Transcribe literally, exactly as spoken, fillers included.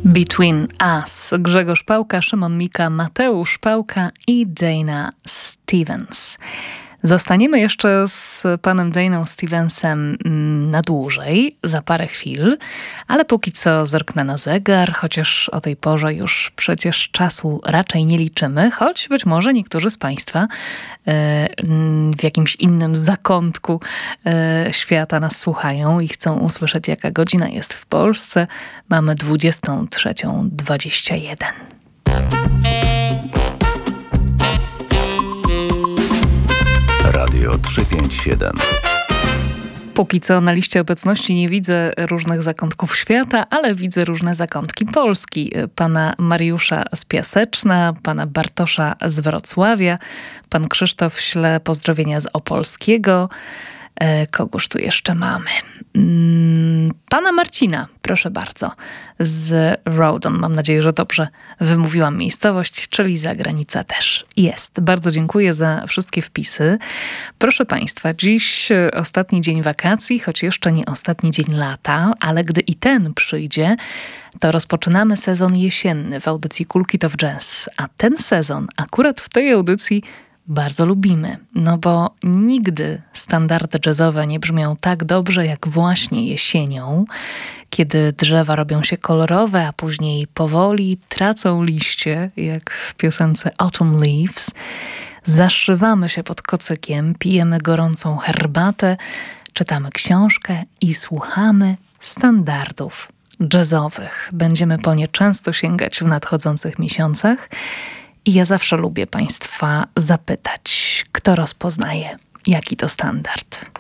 Between Us. Grzegorz Pałka, Szymon Mika, Mateusz Pałka i Dana Stevens. Zostaniemy jeszcze z panem Daną Stevensem na dłużej, za parę chwil, ale póki co zerknę na zegar, chociaż o tej porze już przecież czasu raczej nie liczymy, choć być może niektórzy z państwa w jakimś innym zakątku świata nas słuchają i chcą usłyszeć, jaka godzina jest w Polsce. Mamy dwudziestą trzecią dwadzieścia jeden. Radio trzysta pięćdziesiąt siedem. Póki co na liście obecności nie widzę różnych zakątków świata, ale widzę różne zakątki Polski. Pana Mariusza z Piaseczna, pana Bartosza z Wrocławia, pan Krzysztof śle pozdrowienia z Opolskiego. Kogoż tu jeszcze mamy? Pana Marcina, proszę bardzo, z Rodon. Mam nadzieję, że dobrze wymówiłam miejscowość, czyli zagranica też jest. Bardzo dziękuję za wszystkie wpisy. Proszę państwa, dziś ostatni dzień wakacji, choć jeszcze nie ostatni dzień lata, ale gdy i ten przyjdzie, to rozpoczynamy sezon jesienny w audycji Kulki to w Jazz. A ten sezon akurat w tej audycji bardzo lubimy, no bo nigdy standardy jazzowe nie brzmią tak dobrze jak właśnie jesienią, kiedy drzewa robią się kolorowe, a później powoli tracą liście, jak w piosence Autumn Leaves. Zaszywamy się pod kocykiem, pijemy gorącą herbatę, czytamy książkę i słuchamy standardów jazzowych. Będziemy po nie często sięgać w nadchodzących miesiącach. I ja zawsze lubię państwa zapytać, kto rozpoznaje, jaki to standard.